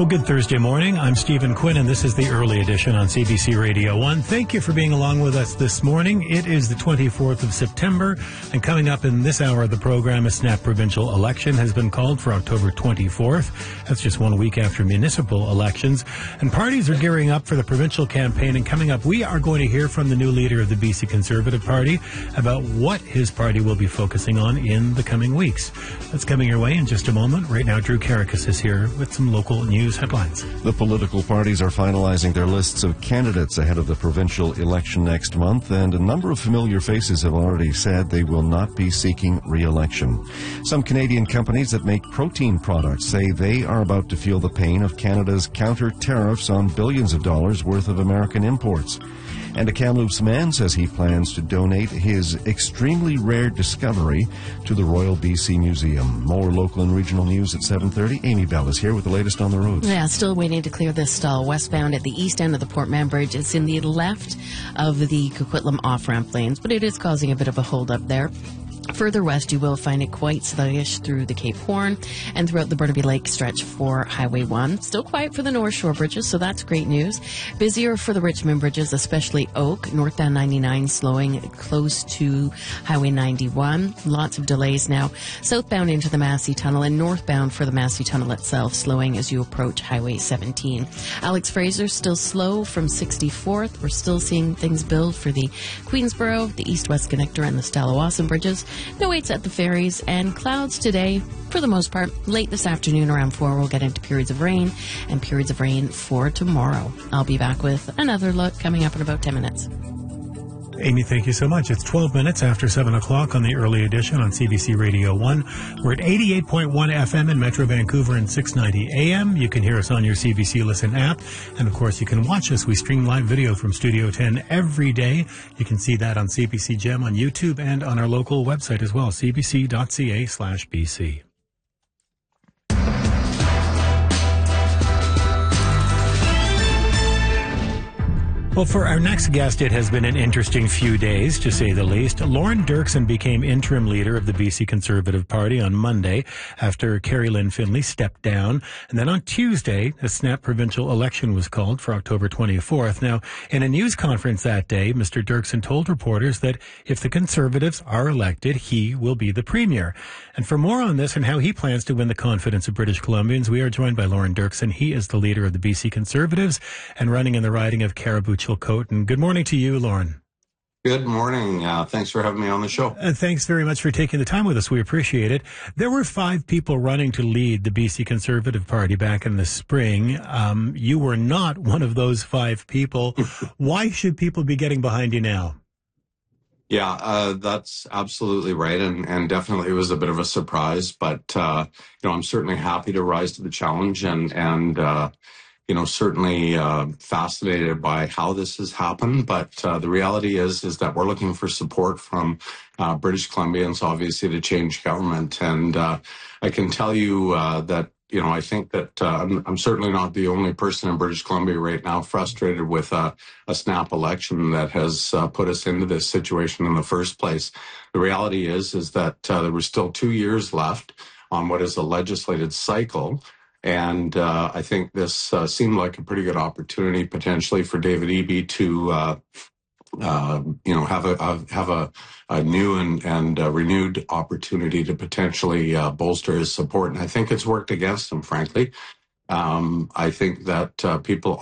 Well, good Thursday morning. I'm Stephen Quinn, and this is the early edition on CBC Radio 1. Thank you for being along with us this morning. It is the 24th of September, and coming up in this hour of the program, a snap provincial election has been called for October 24th. That's just 1 week after municipal elections, and parties are gearing up for the provincial campaign. And coming up, we are going to hear from the new leader of the BC Conservative Party about what his party will be focusing on in the coming weeks. That's coming your way in just a moment. Right now, Drew Carricus is here with some local news headlines. The political parties are finalizing their lists of candidates ahead of the provincial election next month, and a number of familiar faces have already said they will not be seeking re-election. Some Canadian companies that make protein products say they are about to feel the pain of Canada's counter tariffs on billions of dollars worth of American imports. And a Kamloops man says he plans to donate his extremely rare discovery to the Royal BC Museum. More local and regional news at 7:30. Amy Bell is here with the latest on the roads. Yeah, still waiting to clear this stall westbound at the east end of the Port Mann Bridge. It's in the left of the Coquitlam off-ramp lanes, but it is causing a bit of a hold-up there. Further west, you will find it quite sluggish through the Cape Horn and throughout the Burnaby Lake stretch for Highway 1. Still quiet for the North Shore bridges, so that's great news. Busier for the Richmond bridges, especially Oak, northbound 99 slowing close to Highway 91. Lots of delays now. Southbound into the Massey Tunnel and northbound for the Massey Tunnel itself, slowing as you approach Highway 17. Alex Fraser still slow from 64th. We're still seeing things build for the Queensboro, the East-West Connector, and the Stallawasam bridges. No waits at the ferries, and clouds today, for the most part. Late this afternoon around 4, we'll get into periods of rain, and periods of rain for tomorrow. I'll be back with another look coming up in about 10 minutes. Amy, thank you so much. It's 12 minutes after 7 o'clock on the early edition on CBC Radio 1. We're at 88.1 FM in Metro Vancouver and 690 AM. You can hear us on your CBC Listen app. And, of course, you can watch us. We stream live video from Studio 10 every day. You can see that on CBC Gem on YouTube and on our local website as well, cbc.ca/BC. Well, for our next guest, it has been an interesting few days, to say the least. Lorne Dirksen became interim leader of the BC Conservative Party on Monday after Carrie Lynn Finlay stepped down. And then on Tuesday, a snap provincial election was called for October 24th. Now, in a news conference that day, Mr. Dirksen told reporters that if the Conservatives are elected, he will be the premier. And for more on this and how he plans to win the confidence of British Columbians, we are joined by Lorne Dirksen. He is the leader of the BC Conservatives and running in the riding of Caribou Chilcotin. Good morning to you, Lorne. Good morning. Thanks for having me on the show. Thanks very much for taking the time with us. We appreciate it. There were 5 people running to lead the BC Conservative Party back in the spring. You were not one of those 5 people. Why should people be getting behind you now? Yeah, that's absolutely right. And definitely it was a bit of a surprise, but, I'm certainly happy to rise to the challenge and certainly fascinated by how this has happened. But the reality is that we're looking for support from British Columbians, obviously, to change government. And I can tell you that, I think that I'm certainly not the only person in British Columbia right now frustrated with a snap election that has put us into this situation in the first place. The reality is that there were still 2 years left on what is a legislated cycle. And I think this seemed like a pretty good opportunity potentially for David Eby to, have a new and renewed opportunity to potentially bolster his support. And I think it's worked against him, frankly. I think that people